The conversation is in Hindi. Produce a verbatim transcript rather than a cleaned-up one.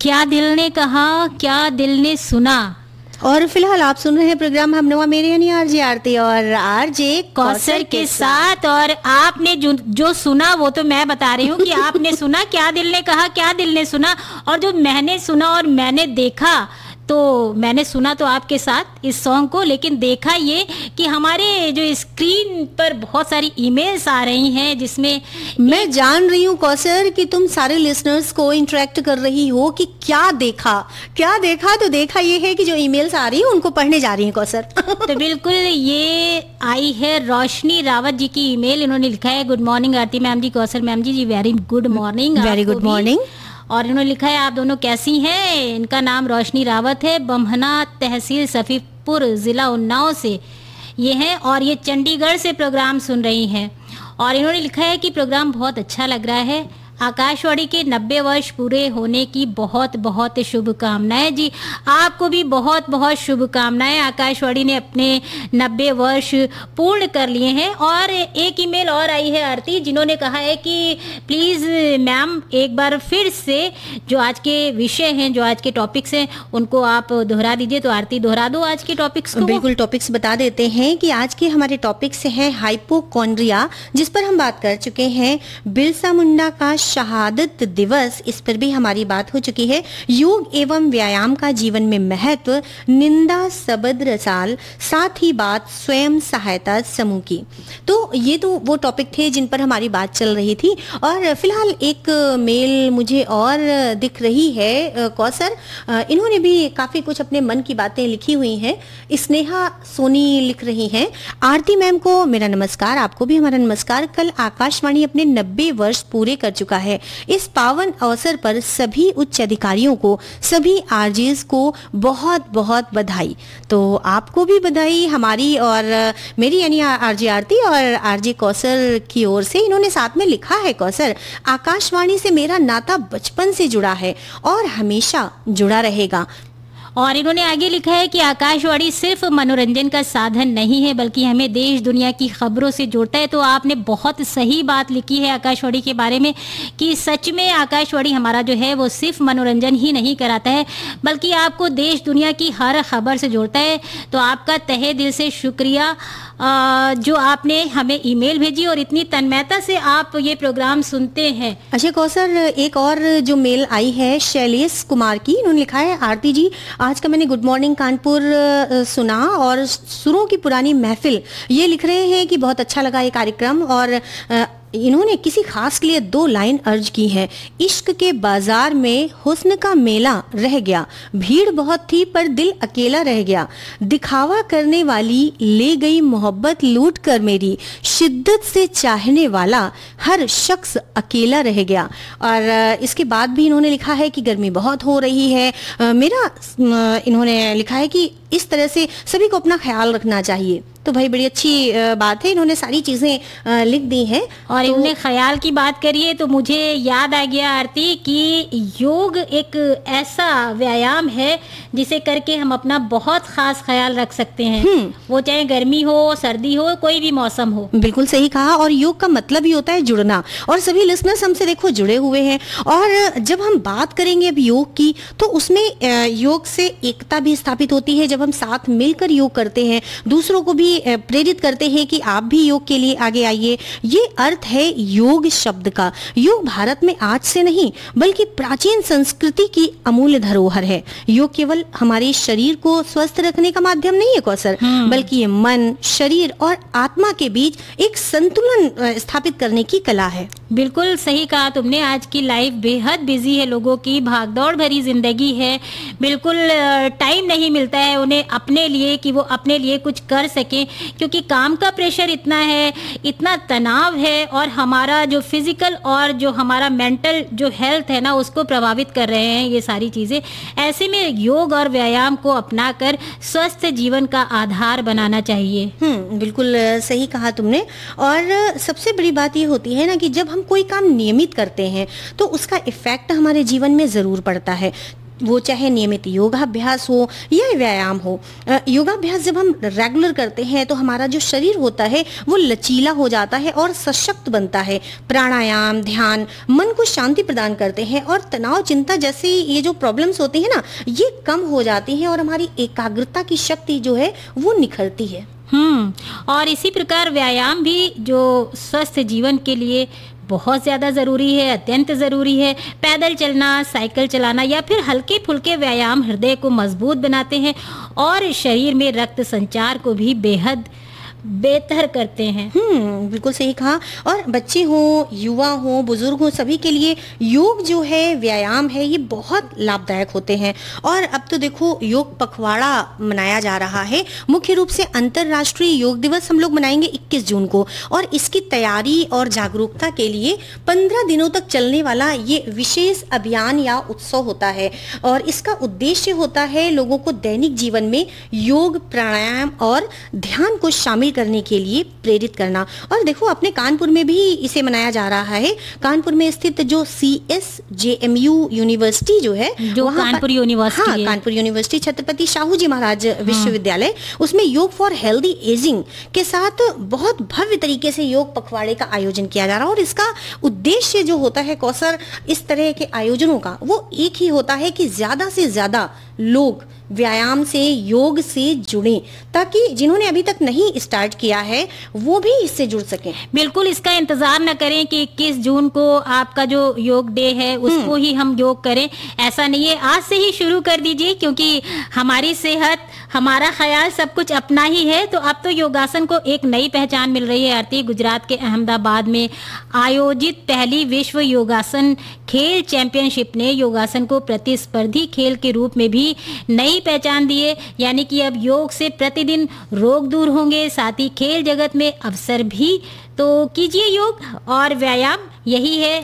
क्या दिल ने कहा, क्या दिल ने सुना। और फिलहाल आप सुन रहे हैं प्रोग्राम हम नवा मेरे यानी आरजे आरती और आरजे कौसर के साथ। और आपने जो जो सुना वो तो मैं बता रही हूँ कि आपने सुना क्या दिल ने कहा, क्या दिल ने सुना। और जो मैंने सुना और मैंने देखा, तो मैंने सुना तो आपके साथ इस सॉन्ग को, लेकिन देखा ये कि हमारे जो स्क्रीन पर बहुत सारी ईमेल्स आ रही हैं जिसमें मैं जान रही हूँ कौसर कि तुम सारे लिसनर्स को इंटरेक्ट कर रही हो कि क्या देखा क्या देखा। तो देखा ये है कि जो ईमेल्स आ रही है उनको पढ़ने जा रही हैं कौसर। तो बिल्कुल ये आई है रोशनी रावत जी की ईमेल। इन्होंने लिखा है गुड मॉर्निंग आरती मैम जी, कौसर मैम जी जी very good morning. Very good morning. और इन्होंने लिखा है आप दोनों कैसी हैं। इनका नाम रोशनी रावत है, बम्हना तहसील सफीपुर जिला उन्नाव से ये हैं और ये चंडीगढ़ से प्रोग्राम सुन रही हैं। और इन्होंने लिखा है कि प्रोग्राम बहुत अच्छा लग रहा है, आकाशवाणी के नब्बे वर्ष पूरे होने की बहुत बहुत शुभकामनाएं। जी आपको भी बहुत बहुत शुभकामनाएं। आकाशवाणी ने अपने नब्बे वर्ष पूर्ण कर लिए हैं। और एक ईमेल और आई है आरती, जिन्होंने कहा है कि प्लीज़ मैम एक बार फिर से जो आज के विषय हैं, जो आज के टॉपिक्स हैं, उनको आप दोहरा दीजिए। तो आरती दोहरा दो आज के टॉपिक्स को। बिल्कुल, टॉपिक्स बता देते हैं कि आज के हमारे टॉपिक्स हैं हाइपोकॉन्ड्रिया, जिस पर हम बात कर चुके हैं, बिरसा मुंडा का शहादत दिवस, इस पर भी हमारी बात हो चुकी है, योग एवं व्यायाम का जीवन में महत्व, निंदा सबद रसाल, साथ ही बात स्वयं सहायता समूह की। तो ये तो वो टॉपिक थे जिन पर हमारी बात चल रही थी। और फिलहाल एक मेल मुझे और दिख रही है कौसर, इन्होंने भी काफ़ी कुछ अपने मन की बातें लिखी हुई हैं। स्नेहा सोनी लिख रही हैं, आरती मैम को मेरा नमस्कार, आपको भी हमारा नमस्कार। कल आकाशवाणी अपने नब्बे वर्ष पूरे कर चुका है। इस पावन अवसर पर सभी उच्च अधिकारियों को, सभी आरजेस को बहुत बहुत बधाई। तो आपको भी बधाई हमारी और मेरी यानी आरजे आरती और आरजे कौसर की ओर से। इन्होंने साथ में लिखा है कौसर, आकाशवाणी से मेरा नाता बचपन से जुड़ा है और हमेशा जुड़ा रहेगा। और इन्होंने आगे लिखा है कि आकाशवाणी सिर्फ मनोरंजन का साधन नहीं है, बल्कि हमें देश दुनिया की खबरों से जोड़ता है। तो आपने बहुत सही बात लिखी है आकाशवाणी के बारे में कि सच में आकाशवाणी हमारा जो है वो सिर्फ मनोरंजन ही नहीं कराता है, बल्कि आपको देश दुनिया की हर खबर से जोड़ता है। तो आपका तहे दिल से शुक्रिया जो आपने हमें ईमेल भेजी और इतनी तन्मयता से आप ये प्रोग्राम सुनते हैं। अच्छा कौसर, एक और जो मेल आई है शैलेश कुमार की, इन्होंने लिखा है, आरती जी आज का मैंने गुड मॉर्निंग कानपुर सुना और सुरों की पुरानी महफिल, ये लिख रहे हैं कि बहुत अच्छा लगा ये कार्यक्रम। और इन्होंने किसी खास के लिए दो लाइन अर्ज की है, इश्क के बाजार में हुस्न का मेला रह गया, भीड़ बहुत थी पर दिल अकेला रह गया, दिखावा करने वाली ले गई मोहब्बत लूट कर मेरी, शिद्दत से चाहने वाला हर शख्स अकेला रह गया। और इसके बाद भी इन्होंने लिखा है कि गर्मी बहुत हो रही है। मेरा इन्होंने लिखा है कि इस तरह से सभी को अपना ख्याल रखना चाहिए। तो भाई बड़ी अच्छी बात है, इन्होंने सारी चीज़ें लिख दी हैं। और तो इन्होंने ख्याल की बात करी है तो मुझे याद आ गया आरती कि योग एक ऐसा व्यायाम है जिसे करके हम अपना बहुत खास ख्याल रख सकते हैं, वो चाहे गर्मी हो, सर्दी हो, कोई भी मौसम हो। बिल्कुल सही कहा। और योग का मतलब ही होता है जुड़ना, और सभी लिसनर्स हमसे देखो जुड़े हुए हैं। और जब हम बात करेंगे अब योग की, तो उसमें योग से एकता भी स्थापित होती है। जब हम साथ मिलकर योग करते हैं, दूसरों को भी प्रेरित करते हैं कि आप भी योग के लिए आगे आइए। ये अर्थ है योग शब्द का। योग भारत में आज से नहीं बल्कि प्राचीन संस्कृति की अमूल्य धरोहर है। योग केवल हमारे शरीर को स्वस्थ रखने का माध्यम नहीं है कौसर, बल्कि ये मन, शरीर और आत्मा के बीच एक संतुलन स्थापित करने की कला है। बिल्कुल सही कहा तुमने। आज की लाइफ बेहद बिजी है, लोगों की भागदौड़ भरी जिंदगी है, बिल्कुल टाइम नहीं मिलता है उन्हें अपने लिए कि वो अपने लिए कुछ कर सके, क्योंकि काम का प्रेशर इतना है, इतना तनाव है, और हमारा जो फिजिकल और जो हमारा मेंटल जो हेल्थ है ना, उसको प्रभावित कर रहे हैं ये सारी चीज़ें। ऐसे में योग और व्यायाम को अपनाकर स्वस्थ जीवन का आधार बनाना चाहिए। हम्म बिल्कुल सही कहा तुमने। और सबसे बड़ी बात ये होती है ना कि जब हम कोई काम नियमित करते हैं तो उसका इफेक्ट हमारे जीवन में ज़रूर पड़ता है। वो चाहे नियमित योगाभ्यास हो या व्यायाम हो। योगाभ्यास जब हम रेगुलर करते हैं तो हमारा जो शरीर होता है वो लचीला हो जाता है और सशक्त बनता है। प्राणायाम, ध्यान मन को शांति प्रदान करते हैं और तनाव, चिंता जैसे ये जो प्रॉब्लम्स होती है ना, ये कम हो जाती हैं और हमारी एकाग्रता की शक्ति जो है वो निखरती है। हम्म और इसी प्रकार व्यायाम भी जो स्वस्थ जीवन के लिए बहुत ज़्यादा ज़रूरी है, अत्यंत ज़रूरी है। पैदल चलना, साइकिल चलाना या फिर हल्के फुल्के व्यायाम हृदय को मजबूत बनाते हैं और शरीर में रक्त संचार को भी बेहद बेहतर करते हैं। हम्म बिल्कुल सही कहा। और बच्चे हो, युवा हो, बुजुर्ग हो, सभी के लिए योग जो है, व्यायाम है, ये बहुत लाभदायक होते हैं। और अब तो देखो योग पखवाड़ा मनाया जा रहा है। मुख्य रूप से अंतर्राष्ट्रीय योग दिवस हम लोग मनाएंगे इक्कीस जून को, और इसकी तैयारी और जागरूकता के लिए पंद्रह दिनों तक चलने वाला ये विशेष अभियान या उत्सव होता है। और इसका उद्देश्य होता है लोगों को दैनिक जीवन में योग, प्राणायाम और ध्यान को शामिल करने के लिए प्रेरित करना। और देखो अपने कानपुर में भी इसे मनाया जा रहा है। कानपुर में स्थित जो सी एस जे एम यू यूनिवर्सिटी जो है, जो कानपुर यूनिवर्सिटी हाँ, कानपुर यूनिवर्सिटी छत्रपति शाहू जी महाराज विश्वविद्यालय, उसमें योग फॉर हेल्दी एजिंग के साथ बहुत भव्य तरीके से योग पखवाड़े का आयोजन किया जा रहा है। और इसका उद्देश्य जो होता है कौसर, इस तरह के आयोजनों का वो एक ही होता है कि ज्यादा से ज्यादा लोग व्यायाम से, योग से जुड़ें, ताकि जिन्होंने अभी तक नहीं स्टार्ट किया है वो भी इससे जुड़ सकें। बिल्कुल इसका इंतजार न करें कि इक्कीस जून को आपका जो योग डे है उसको ही हम योग करें, ऐसा नहीं है। आज से ही शुरू कर दीजिए, क्योंकि हमारी सेहत, हमारा ख्याल सब कुछ अपना ही है। तो अब तो योगासन को एक नई पहचान मिल रही है। आरती, गुजरात के अहमदाबाद में आयोजित पहली विश्व योगासन खेल चैंपियनशिप ने योगासन को प्रतिस्पर्धी खेल के रूप में भी नई पहचान दी है। यानी कि अब योग से प्रतिदिन रोग दूर होंगे, साथ ही खेल जगत में अवसर भी। तो कीजिए योग और व्यायाम, यही है